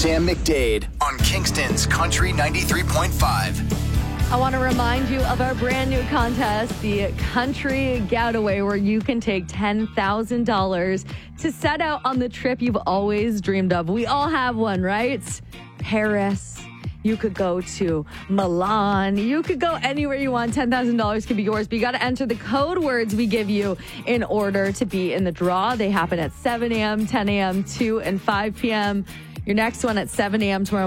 Sam McDade on Kingston's Country 93.5. I want to remind you of our brand new contest, the Country Getaway, where you can take $10,000 to set out on the trip you've always dreamed of. We all have one, right? Paris. You could go to Milan. You could go anywhere you want. $10,000 could be yours, but you got to enter the code words we give you in order to be in the draw. They happen at 7 a.m., 10 a.m., 2 and 5 p.m. Your next one at 7 a.m. tomorrow